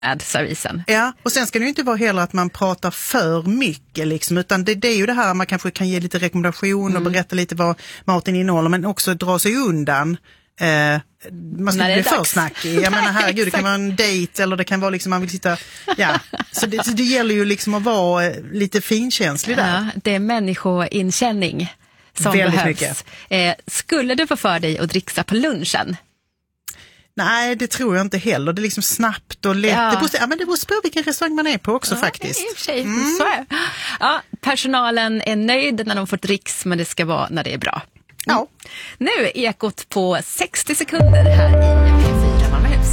ad-servisen. Ja, och sen ska det ju inte vara heller att man pratar för mycket liksom, utan det är ju det här man kanske kan ge lite rekommendation och berätta lite vad maten innehåller, men också dra sig undan. Man ska inte bli för snackig. Jag menar, herregud, det kan vara en dejt eller det kan vara liksom man vill sitta, ja. Så det gäller ju liksom att vara lite finkänslig där. Ja, det är människoinkänning som väldigt behövs. Mycket. Skulle du få för dig att dricksa på lunchen? Nej, det tror jag inte heller. Det är liksom snabbt och lätt. Ja. Men det beror på vilken restaurang man är på också faktiskt. I och för sig, så är. Ja, personalen är nöjd när de får dricks, men det ska vara när det är bra. Ja. Nu är Ekot på 60 sekunder här i P4 Malmöhus.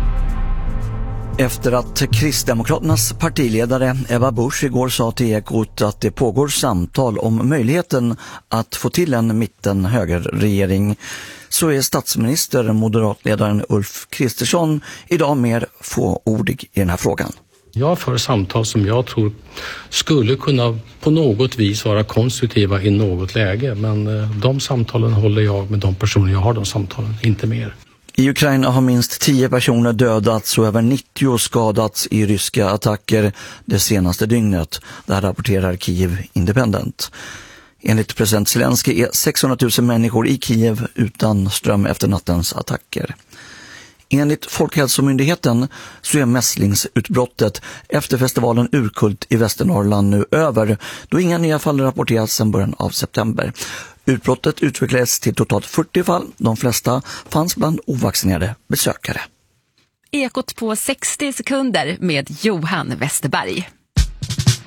Efter att Kristdemokraternas partiledare Ebba Busch igår sa till Ekot att det pågår samtal om möjligheten att få till en mitten-högerregering, så är statsminister moderatledaren Ulf Kristersson idag mer fåordig i den här frågan. Jag för samtal som jag tror skulle kunna på något vis vara konstruktiva i något läge, men de samtalen håller jag med de personer jag har de samtalen, inte mer. I Ukraina har minst 10 personer dödats och över 90 skadats i ryska attacker det senaste dygnet. Det här rapporterar Kiev Independent. Enligt president Zelensky är 600 000 människor i Kiev utan ström efter nattens attacker. Enligt Folkhälsomyndigheten så är mässlingsutbrottet efter festivalen Urkult i Västernorrland nu över, då inga nya fall rapporterats sedan början av september. Utbrottet utvecklades till totalt 40 fall, de flesta fanns bland ovaccinerade besökare. Ekot på 60 sekunder med Johan Westerberg.